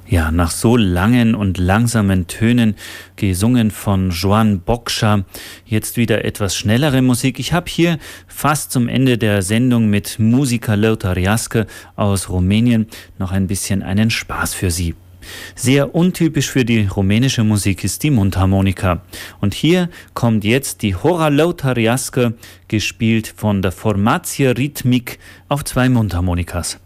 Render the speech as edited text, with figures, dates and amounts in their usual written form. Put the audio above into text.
Ja, nach so langen und langsamen Tönen, gesungen von Joan Bokša, jetzt wieder etwas schnellere Musik. Ich habe hier fast zum Ende der Sendung mit Musica Lăutărească aus Rumänien noch ein bisschen einen Spaß für Sie. Sehr untypisch für die rumänische Musik ist die Mundharmonika. Und hier kommt jetzt die Hora Lăutărească, gespielt von der Formație Ritmic auf 2 Mundharmonikas.